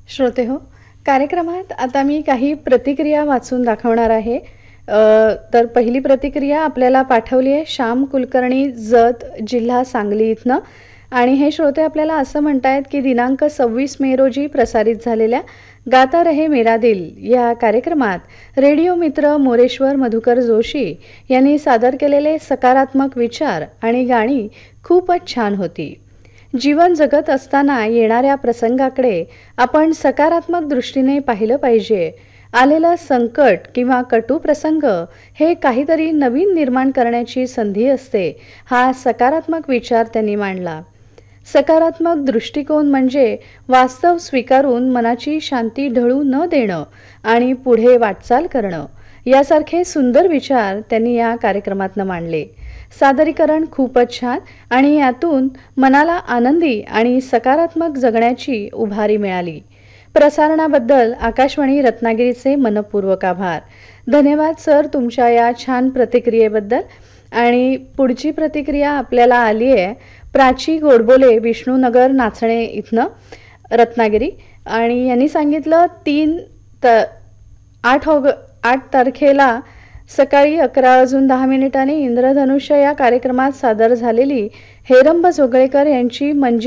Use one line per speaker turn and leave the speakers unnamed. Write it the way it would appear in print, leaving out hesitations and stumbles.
श्रोते हो, कार्यक्रमात आता मी काही प्रतिक्रिया वाचून दाखवणार आहे. तर पहिली प्रतिक्रिया आपल्याला पाठवली आहे श्याम कुलकर्णी जत, जिल्हा सांगली इथनं आणि हे श्रोते आपल्याला असं म्हणतायत, की दिनांक 26 मे रोजी प्रसारित झालेल्या गाता रहे मेरा दिल या कार्यक्रमात रेडिओ मित्र मोरेश्वर मधुकर जोशी यांनी सादर केलेले सकारात्मक विचार आणि गाणी खूपच छान होती. जीवन जगत असताना येणाऱ्या प्रसंगाकडे आपण सकारात्मक दृष्टीने पाहिलं पाहिजे. आलेलं संकट किंवा कटू प्रसंग हे काहीतरी नवीन निर्माण करण्याची संधी असते. हा सकारात्मक विचार त्यांनी मांडला. सकारात्मक दृष्टिकोन म्हणजे वास्तव स्वीकारून मनाची शांती ढळू न देणं आणि पुढे वाटचाल करणं यासारखे सुंदर विचार त्यांनी या कार्यक्रमातनं मांडले. सादरीकरण खूपच छान आणि यातून मनाला आनंदी आणि सकारात्मक जगण्याची उभारी मिळाली. प्रसारणाबद्दल आकाशवाणी रत्नागिरीचे मनपूर्वक आभार. धन्यवाद सर तुमच्या या छान प्रतिक्रियेबद्दल. आणि पुढची प्रतिक्रिया आपल्याला आली आहे प्राची गोडबोले, विष्णुनगर नाचणे इथनं रत्नागिरी, आणि यांनी सांगितलं 8 तारखेला सकाळी 11:10 इंद्रधनुष्य या कार्यक्रमात सादर झालेली हेरंब जोगळेकर यांची मंजी